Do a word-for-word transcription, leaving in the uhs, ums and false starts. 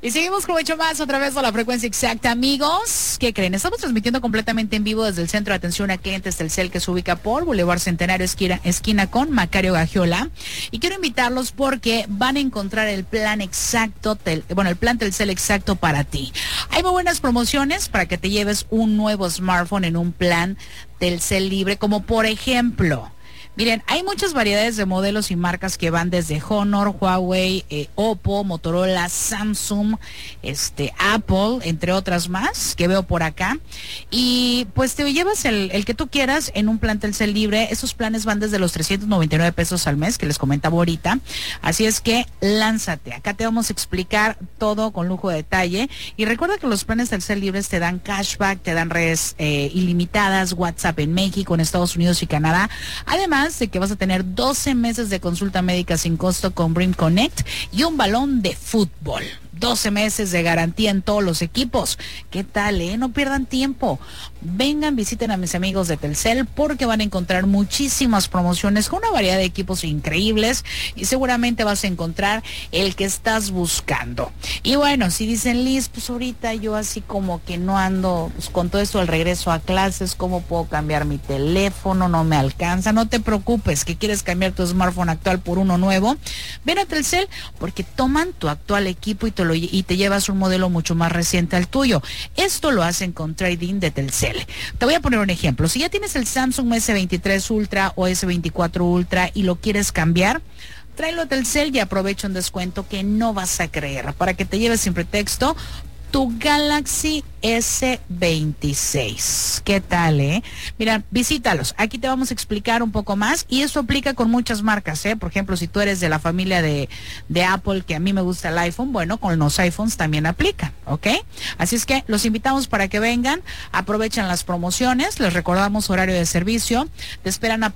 Y seguimos con mucho más a través de la frecuencia exacta, amigos. ¿Qué creen? Estamos transmitiendo completamente en vivo desde el Centro de Atención a Clientes Telcel, que se ubica por Boulevard Centenario, esquina, esquina con Macario Gagiola. Y quiero invitarlos porque van a encontrar el plan exacto, tel, bueno, el plan Telcel exacto para ti. Hay muy buenas promociones para que te lleves un nuevo smartphone en un plan Telcel libre, como por ejemplo... Miren, hay muchas variedades de modelos y marcas que van desde Honor, Huawei, eh, Oppo, Motorola, Samsung, este, Apple, entre otras más que veo por acá. Y pues te llevas el, el que tú quieras en un plan Telcel libre. Esos planes van desde los trescientos noventa y nueve pesos al mes, que les comentaba ahorita. Así es que lánzate. Acá te vamos a explicar todo con lujo de detalle. Y recuerda que los planes Telcel libres te dan cashback, te dan redes eh, ilimitadas, WhatsApp en México, en Estados Unidos y Canadá. Además de que vas a tener doce meses de consulta médica sin costo con Brim Connect y un balón de fútbol. doce meses de garantía en todos los equipos. ¿Qué tal, eh? No pierdan tiempo. Vengan, visiten a mis amigos de Telcel porque van a encontrar muchísimas promociones con una variedad de equipos increíbles y seguramente vas a encontrar el que estás buscando. Y bueno, si dicen, Liz, pues ahorita yo así como que no ando pues, con todo esto del regreso a clases, ¿cómo puedo cambiar mi teléfono? No me alcanza. No te preocupes, que quieres cambiar tu smartphone actual por uno nuevo. Ven a Telcel porque toman tu actual equipo y te lo y te llevas un modelo mucho más reciente al tuyo. Esto lo hacen con Trading de Telcel. Te voy a poner un ejemplo. Si ya tienes el Samsung ese veintitrés Ultra o ese veinticuatro Ultra y lo quieres cambiar, tráelo a Telcel y aprovecha un descuento que no vas a creer para que te lleves sin pretexto tu Galaxy ese veintiséis. ¿Qué tal, eh? Mira, visítalos. Aquí te vamos a explicar un poco más y eso aplica con muchas marcas, ¿eh? Por ejemplo, si tú eres de la familia de, de Apple, que a mí me gusta el iPhone, bueno, con los iPhones también aplica, ¿ok? Así es que los invitamos para que vengan, aprovechen las promociones, les recordamos horario de servicio, te esperan a